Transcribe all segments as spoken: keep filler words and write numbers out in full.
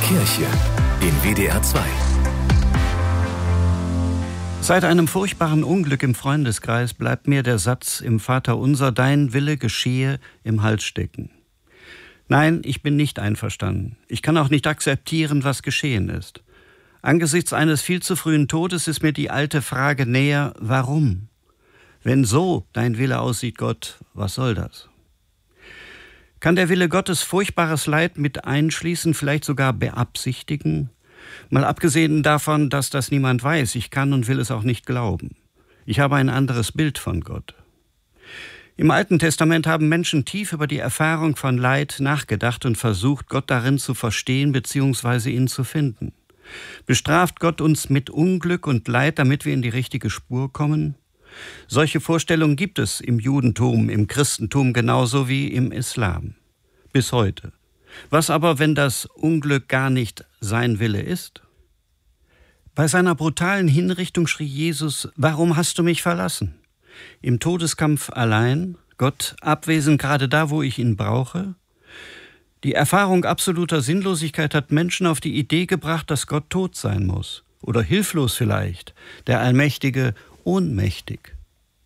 Kirche in W D R zwei. Seit einem furchtbaren Unglück im Freundeskreis bleibt mir der Satz im Vaterunser, dein Wille geschehe, im Hals stecken. Nein, ich bin nicht einverstanden. Ich kann auch nicht akzeptieren, was geschehen ist. Angesichts eines viel zu frühen Todes ist mir die alte Frage näher, warum? Wenn so dein Wille aussieht, Gott, was soll das? Kann der Wille Gottes furchtbares Leid mit einschließen, vielleicht sogar beabsichtigen? Mal abgesehen davon, dass das niemand weiß, ich kann und will es auch nicht glauben. Ich habe ein anderes Bild von Gott. Im Alten Testament haben Menschen tief über die Erfahrung von Leid nachgedacht und versucht, Gott darin zu verstehen bzw. ihn zu finden. Bestraft Gott uns mit Unglück und Leid, damit wir in die richtige Spur kommen? Solche Vorstellungen gibt es im Judentum, im Christentum genauso wie im Islam. Bis heute. Was aber, wenn das Unglück gar nicht sein Wille ist? Bei seiner brutalen Hinrichtung schrie Jesus, warum hast du mich verlassen? Im Todeskampf allein, Gott abwesend gerade da, wo ich ihn brauche? Die Erfahrung absoluter Sinnlosigkeit hat Menschen auf die Idee gebracht, dass Gott tot sein muss. Oder hilflos vielleicht, der Allmächtige ohnmächtig.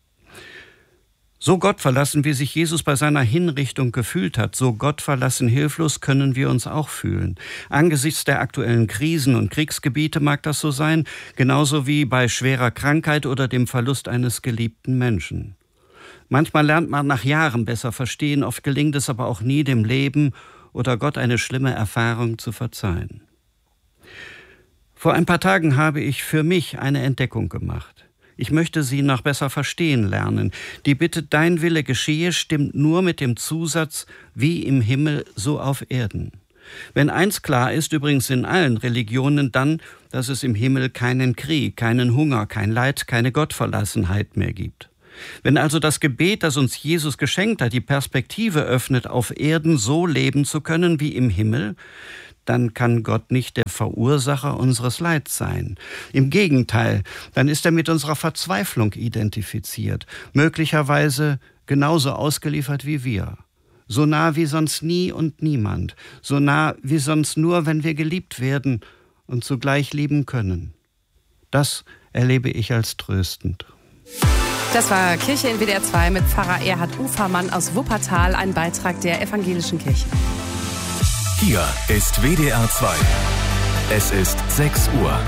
So gottverlassen, wie sich Jesus bei seiner Hinrichtung gefühlt hat, so gottverlassen hilflos können wir uns auch fühlen. Angesichts der aktuellen Krisen und Kriegsgebiete mag das so sein, genauso wie bei schwerer Krankheit oder dem Verlust eines geliebten Menschen. Manchmal lernt man nach Jahren besser verstehen, oft gelingt es aber auch nie, dem Leben oder Gott eine schlimme Erfahrung zu verzeihen. Vor ein paar Tagen habe ich für mich eine Entdeckung gemacht. Ich möchte sie noch besser verstehen lernen. Die Bitte, dein Wille geschehe, stimmt nur mit dem Zusatz, wie im Himmel, so auf Erden. Wenn eins klar ist, übrigens in allen Religionen, dann, dass es im Himmel keinen Krieg, keinen Hunger, kein Leid, keine Gottverlassenheit mehr gibt. Wenn also das Gebet, das uns Jesus geschenkt hat, die Perspektive öffnet, auf Erden so leben zu können wie im Himmel, dann kann Gott nicht der Verursacher unseres Leids sein. Im Gegenteil, dann ist er mit unserer Verzweiflung identifiziert, möglicherweise genauso ausgeliefert wie wir. So nah wie sonst nie und niemand, so nah wie sonst nur, wenn wir geliebt werden und zugleich lieben können. Das erlebe ich als tröstend. Das war Kirche in W D R zwei mit Pfarrer Erhard Ufermann aus Wuppertal, ein Beitrag der Evangelischen Kirche. Hier ist W D R zwei. Es ist sechs Uhr.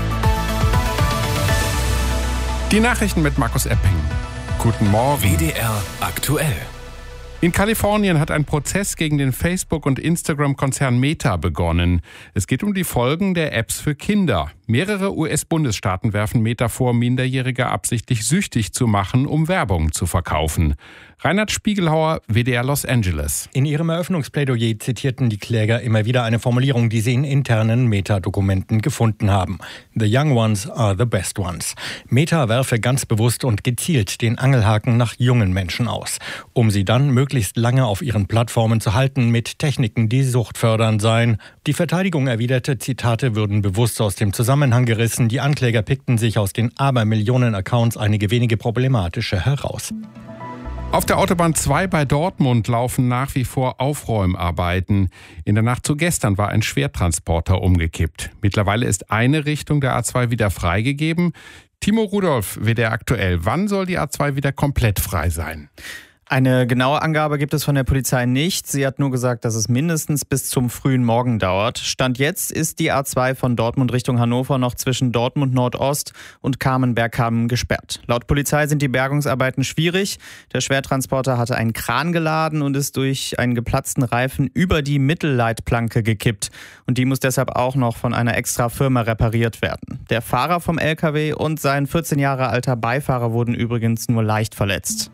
Die Nachrichten mit Markus Epping. Guten Morgen. W D R aktuell. In Kalifornien hat ein Prozess gegen den Facebook- und Instagram-Konzern Meta begonnen. Es geht um die Folgen der Apps für Kinder. Mehrere U S-Bundesstaaten werfen Meta vor, Minderjährige absichtlich süchtig zu machen, um Werbung zu verkaufen. Reinhard Spiegelhauer, W D R Los Angeles. In ihrem Eröffnungsplädoyer zitierten die Kläger immer wieder eine Formulierung, die sie in internen Meta-Dokumenten gefunden haben. The young ones are the best ones. Meta werfe ganz bewusst und gezielt den Angelhaken nach jungen Menschen aus, um sie dann möglichst lange auf ihren Plattformen zu halten mit Techniken, die suchtfördernd seien. Die Verteidigung erwiderte, Zitate würden bewusst aus dem Zusammenhang gerissen. Die Ankläger pickten sich aus den Abermillionen Accounts einige wenige problematische heraus. Auf der Autobahn zwei bei Dortmund laufen nach wie vor Aufräumarbeiten. In der Nacht zu gestern war ein Schwertransporter umgekippt. Mittlerweile ist eine Richtung der A zwei wieder freigegeben. Timo Rudolph, W D R aktuell. Wann soll die A zwei wieder komplett frei sein? Eine genaue Angabe gibt es von der Polizei nicht. Sie hat nur gesagt, dass es mindestens bis zum frühen Morgen dauert. Stand jetzt ist die A zwei von Dortmund Richtung Hannover noch zwischen Dortmund Nordost und Kamen-Bergkamen gesperrt. Laut Polizei sind die Bergungsarbeiten schwierig. Der Schwertransporter hatte einen Kran geladen und ist durch einen geplatzten Reifen über die Mittelleitplanke gekippt. Und die muss deshalb auch noch von einer extra Firma repariert werden. Der Fahrer vom L K W und sein vierzehn Jahre alter Beifahrer wurden übrigens nur leicht verletzt.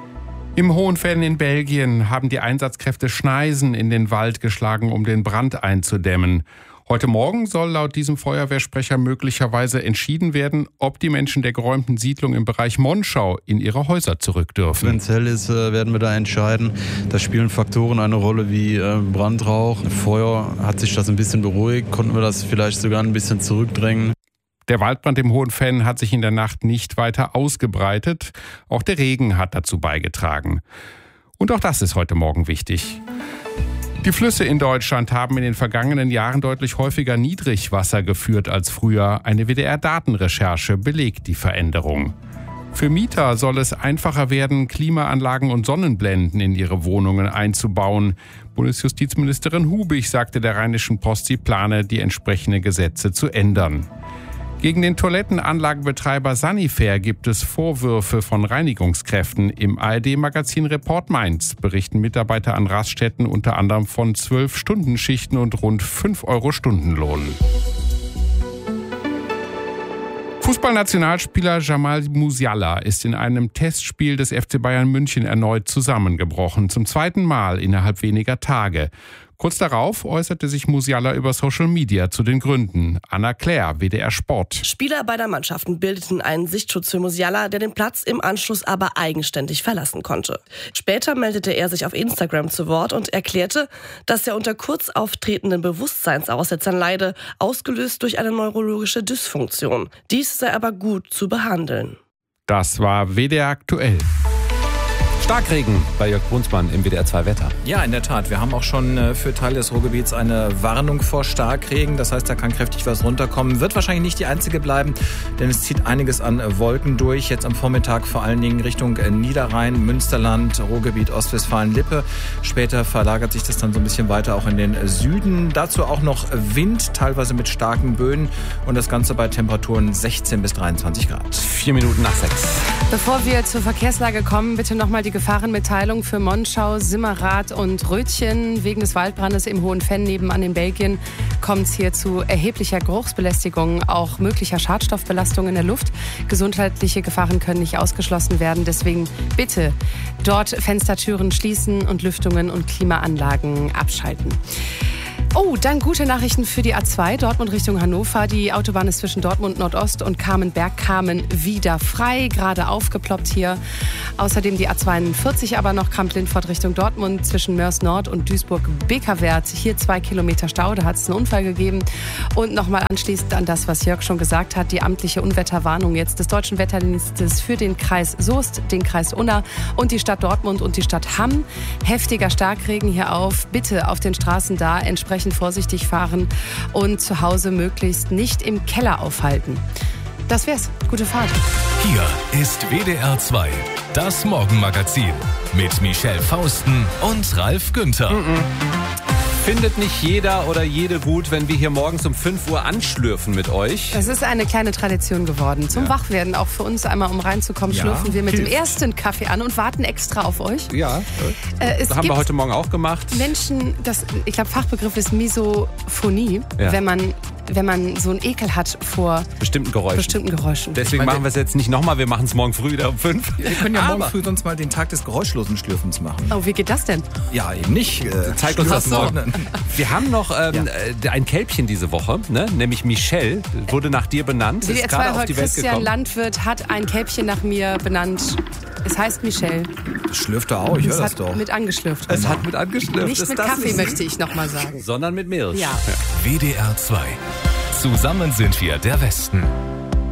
Im Hohenfällen in Belgien haben die Einsatzkräfte Schneisen in den Wald geschlagen, um den Brand einzudämmen. Heute Morgen soll laut diesem Feuerwehrsprecher möglicherweise entschieden werden, ob die Menschen der geräumten Siedlung im Bereich Monschau in ihre Häuser zurück dürfen. Wenn es hell ist, werden wir da entscheiden. Da spielen Faktoren eine Rolle wie Brandrauch. Feuer, hat sich das ein bisschen beruhigt, konnten wir das vielleicht sogar ein bisschen zurückdrängen. Der Waldbrand im Hohenfällen hat sich in der Nacht nicht weiter ausgebreitet. Auch der Regen hat dazu beigetragen. Und auch das ist heute Morgen wichtig. Die Flüsse in Deutschland haben in den vergangenen Jahren deutlich häufiger Niedrigwasser geführt als früher. Eine W D R-Datenrecherche belegt die Veränderung. Für Mieter soll es einfacher werden, Klimaanlagen und Sonnenblenden in ihre Wohnungen einzubauen. Bundesjustizministerin Hubig sagte der Rheinischen Post, sie plane, die entsprechenden Gesetze zu ändern. Gegen den Toilettenanlagenbetreiber Sanifair gibt es Vorwürfe von Reinigungskräften. Im A R D-Magazin Report Mainz berichten Mitarbeiter an Raststätten unter anderem von zwölf Stunden Schichten und rund fünf Euro Stundenlohn. Fußballnationalspieler Jamal Musiala ist in einem Testspiel des F C Bayern München erneut zusammengebrochen. Zum zweiten Mal innerhalb weniger Tage. Kurz darauf äußerte sich Musiala über Social Media zu den Gründen. Anna Claire, W D R Sport. Spieler beider Mannschaften bildeten einen Sichtschutz für Musiala, der den Platz im Anschluss aber eigenständig verlassen konnte. Später meldete er sich auf Instagram zu Wort und erklärte, dass er unter kurz auftretenden Bewusstseinsaussetzern leide, ausgelöst durch eine neurologische Dysfunktion. Dies sei aber gut zu behandeln. Das war W D R aktuell. Starkregen bei Jörg Brunsmann im W D R zwei Wetter. Ja, in der Tat. Wir haben auch schon für Teile des Ruhrgebiets eine Warnung vor Starkregen. Das heißt, da kann kräftig was runterkommen. Wird wahrscheinlich nicht die einzige bleiben, denn es zieht einiges an Wolken durch. Jetzt am Vormittag vor allen Dingen Richtung Niederrhein, Münsterland, Ruhrgebiet, Ostwestfalen, Lippe. Später verlagert sich das dann so ein bisschen weiter auch in den Süden. Dazu auch noch Wind, teilweise mit starken Böen. Und das Ganze bei Temperaturen sechzehn bis dreiundzwanzig Grad. Vier Minuten nach sechs. Bevor wir zur Verkehrslage kommen, bitte nochmal die Gefahrenmitteilung für Monschau, Simmerath und Rötchen. Wegen des Waldbrandes im Hohenfenn nebenan in Belgien kommt es hier zu erheblicher Geruchsbelästigung, auch möglicher Schadstoffbelastung in der Luft. Gesundheitliche Gefahren können nicht ausgeschlossen werden. Deswegen bitte dort Fenstertüren schließen und Lüftungen und Klimaanlagen abschalten. Oh, dann gute Nachrichten für die A zwei, Dortmund Richtung Hannover. Die Autobahn ist zwischen Dortmund Nordost und Kamenberg-Kamen wieder frei, gerade aufgeploppt hier. Außerdem die A zweiundvierzig aber noch Kamp-Lindfort Richtung Dortmund zwischen Mörs Nord und Duisburg-Bekerwert. Hier zwei Kilometer Stau, da hat es einen Unfall gegeben. Und nochmal anschließend an das, was Jörg schon gesagt hat, die amtliche Unwetterwarnung jetzt des Deutschen Wetterdienstes für den Kreis Soest, den Kreis Unna und die Stadt Dortmund und die Stadt Hamm. Heftiger Starkregen hier auf. Bitte auf den Straßen da entsprechend vorsichtig fahren und zu Hause möglichst nicht im Keller aufhalten. Das wär's. Gute Fahrt. Hier ist W D R zwei, das Morgenmagazin mit Michelle Fausten und Ralf Günther. Mm-mm. Findet nicht jeder oder jede gut, wenn wir hier morgens um fünf Uhr anschlürfen mit euch? Es ist eine kleine Tradition geworden. Zum ja. Wachwerden, auch für uns einmal, um reinzukommen, ja. schlürfen wir mit Hilft. dem ersten Kaffee an und warten extra auf euch. Ja, äh, es das haben wir heute Morgen auch gemacht. Menschen, das, ich glaube, Fachbegriff ist Misophonie, ja. wenn man wenn man so einen Ekel hat vor bestimmten Geräuschen. Bestimmten Geräuschen. Deswegen machen wir es jetzt nicht nochmal, wir machen es morgen früh wieder um fünf. Wir können ja morgen Aber. früh sonst mal den Tag des geräuschlosen Schlürfens machen. Oh, wie geht das denn? Ja, eben nicht. Äh, Zeig uns das morgen. Wir haben noch ähm, ja. ein Kälbchen diese Woche, ne? Nämlich Michelle, wurde nach dir benannt. W D R zwei auf die Welt Christian gekommen. Landwirt hat ein Kälbchen nach mir benannt. Es heißt Michelle. Das schlürft er auch, ich höre das doch. Mit angeschlürft. Es hat mit angeschlürft. Nicht ist mit das Kaffee, nicht? möchte ich nochmal sagen. Sondern mit Milch. Ja. W D R zwei. Zusammen sind wir der Westen.